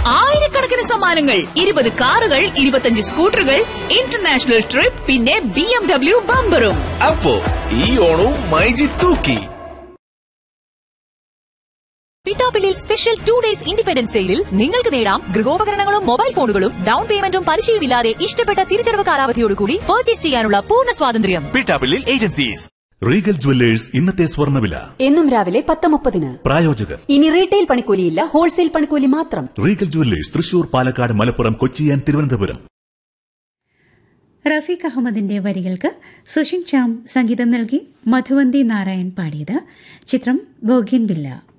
ആയിരക്കണക്കിന് സമ്മാനങ്ങൾ, 20 കാറുകൾ, 25 സ്കൂട്ടറുകൾ, ഇന്റർനാഷണൽ ട്രിപ്പ്, പിന്നെ BMW ബമ്പറും. അപ്പോ ഈ ഓണവും മൈജി തൂക്കി. പിട്ടാപ്പിള്ളിയിൽ സ്പെഷ്യൽ 2 ഡേയ്സ് ഇൻഡിപെൻഡൻസ് സെയിലിൽ നിങ്ങൾക്ക് നേടാം ഗൃഹോപകരണങ്ങളും മൊബൈൽ ഫോണുകളും ഡൗൺ പേയ്മെന്റും പലിശയുമില്ലാതെ ഇഷ്ടപ്പെട്ട തിരിച്ചടവ് കാലാവധിയോടുകൂടി പർച്ചേസ് ചെയ്യാനുള്ള പൂർണ്ണ സ്വാതന്ത്ര്യം. പിട്ടാപ്പിള്ളിയിൽ ഏജൻസീസ്. റീഗൽ ജുവല്ലേഴ്സ് ഇന്നത്തെ സ്വർണ്ണവില എന്നും രാവിലെ 10:30. പ്രായോജകർ. ഇനി റീറ്റെയിൽ പണിക്കൂലിയില്ല, ഹോൾസെയിൽ പണിക്കൂലി മാത്രം. Regal jewellers Thrissur, Palakkad, Malappuram, Kochi and Thiruvananthapuram. Rafeeq അഹമ്മദിന്റെ വരികൾക്ക് സുഷിൻ ശ്യാം സംഗീതം നൽകി മധുവന്തി നാരായൺ പാടിയത്. ചിത്രം ബോഗിൻവില്ല.